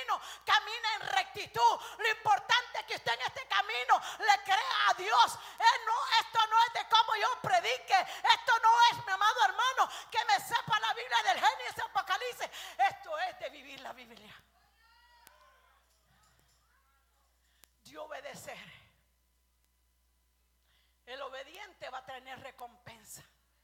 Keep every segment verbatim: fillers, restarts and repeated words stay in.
camino camine en rectitud. Lo importante es que usted en este camino le crea a Dios. Eh, no, esto no es de cómo yo predique. Esto no es, mi amado hermano, que me sepa la Biblia del Génesis, Apocalipsis. Esto es de vivir la Biblia. De obedecer. El obediente va a tener recompensa.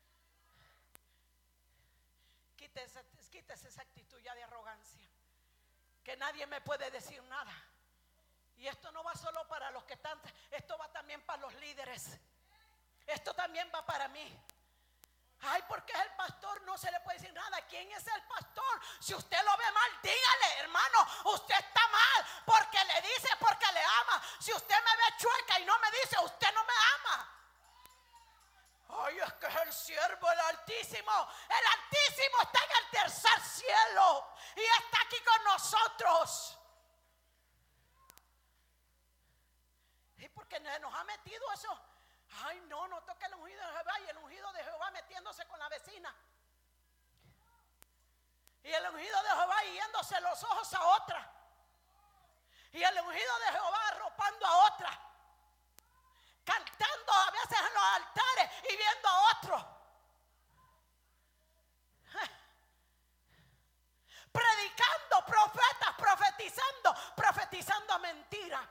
Quítese, quítese esa actitud ya de arrogancia. Que nadie me puede decir nada. Y esto no va solo para los que están, esto va también para los líderes. Esto también va para mí. Ay, porque es el pastor, no se le puede decir nada. ¿Quién es el pastor? Si usted lo ve mal, dígale, hermano, usted está mal. Porque le dice, porque le ama. Si usted me ve chueca y no me dice, usted no me ama. Ay, es que es el siervo, el Altísimo. El Altísimo está en el tercer cielo y está aquí con nosotros. ¿Y por qué nos ha metido eso? Ay, no, no toque el ungido de Jehová. Y el ungido de Jehová metiéndose con la vecina. Y el ungido de Jehová yéndose los ojos a otra. Y el ungido de Jehová arropando a otra. Cantando a veces en los altares y viendo a otro. Predicando, profetas, profetizando, profetizando mentira.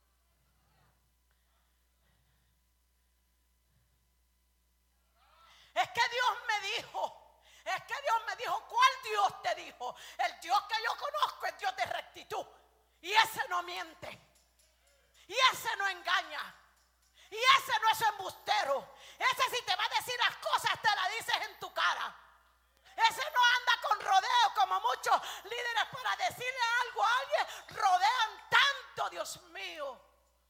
Es que Dios me dijo, es que Dios me dijo. ¿Cuál Dios te dijo? El Dios que yo conozco es Dios de rectitud. Y ese no miente. Y ese no engaña. Y ese no es embustero. Ese si te va a decir las cosas te las dices en tu cara. Ese no anda con rodeo como muchos líderes para decirle algo a alguien. Rodean tanto, Dios mío.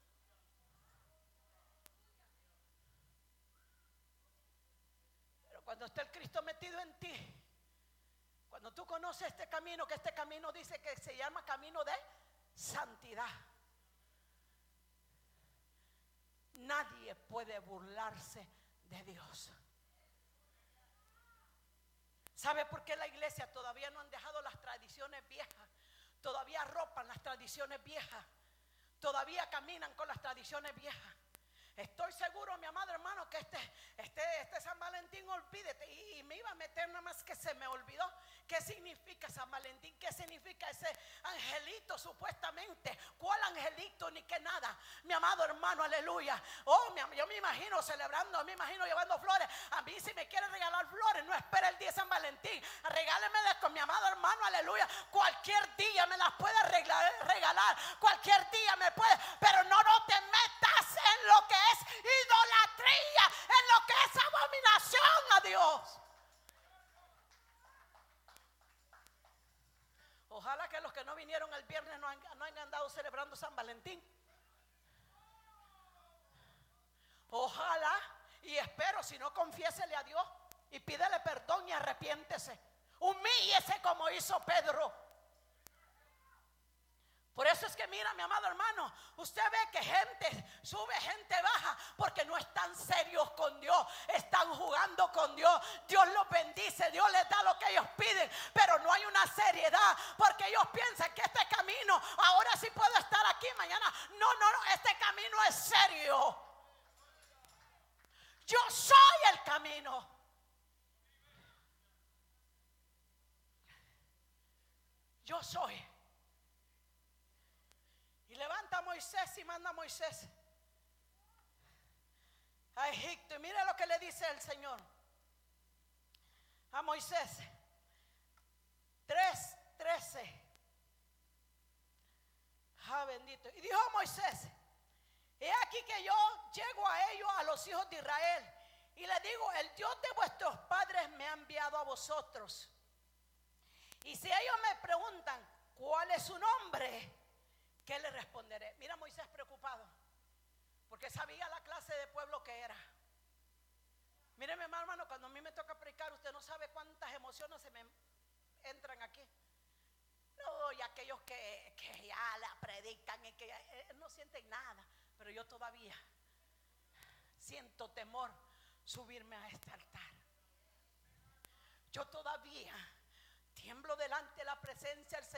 Pero cuando está el Cristo metido en ti, cuando tú conoces este camino, que este camino dice que se llama camino de santidad. Nadie puede burlarse de Dios. ¿Sabe por qué la iglesia todavía no han dejado las tradiciones viejas? Todavía arropan las tradiciones viejas. Todavía caminan con las tradiciones viejas. Estoy seguro, mi amado hermano, que este, este, este San Valentín, olvídate. Y, y me iba a meter nada más que se me olvidó. ¿Qué significa San Valentín? ¿Qué significa ese angelito supuestamente? ¿Cuál angelito? Ni que nada. Mi amado hermano, aleluya. Oh, mi, yo me imagino celebrando, me imagino llevando flores. A mí si me quiere regalar flores, no espere el día de San Valentín. Regálemelas con mi amado hermano, aleluya. Cualquier día me las puede regalar, regalar. Cualquier día me puede. Pero no, no te metas en lo que es idolatría, en lo que es abominación a Dios. Ojalá que los que no vinieron el viernes no, han, no hayan andado celebrando San Valentín. Ojalá y espero, si no, confiésele a Dios y pídele perdón y arrepiéntese. Humíllese como hizo Pedro. Por eso es que mira, mi amado hermano, usted ve que gente sube, gente baja, porque no están serios con Dios, están jugando con Dios. Dios los bendice, Dios les da lo que ellos piden, pero no hay una seriedad, porque ellos piensan que este camino, ahora sí puedo estar aquí, mañana. No, no, no, este camino es serio. Yo soy el camino. Yo soy. Y levanta a Moisés y manda a Moisés a Egipto. Y mira lo que le dice el Señor a Moisés. tres trece. Ah, bendito. Y dijo Moisés: he aquí que yo llego a ellos, a los hijos de Israel, y les digo: el Dios de vuestros padres me ha enviado a vosotros. Y si ellos me preguntan cuál es su nombre, ¿qué le responderé? Mira, Moisés preocupado, porque sabía la clase de pueblo que era. Mire, mi hermano, cuando a mí me toca predicar, usted no sabe cuántas emociones se me entran aquí. No, y aquellos que, que ya la predican y que ya, eh, no sienten nada. Pero yo todavía siento temor subirme a este altar. Yo todavía tiemblo delante de la presencia del Señor.